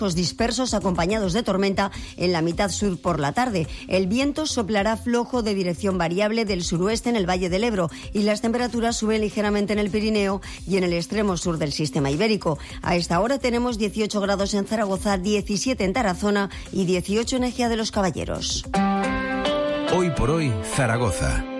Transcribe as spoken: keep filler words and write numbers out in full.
dispersos acompañados de tormenta en la mitad sur por la tarde. El viento soplará flojo de dirección variable del suroeste en el Valle del Ebro y las temperaturas suben ligeramente en el Pirineo y en el extremo sur del sistema ibérico. A esta hora tenemos dieciocho grados en Zaragoza, diecisiete en Tarazona y dieciocho en Ejea de los Caballeros. Hoy por hoy, Zaragoza.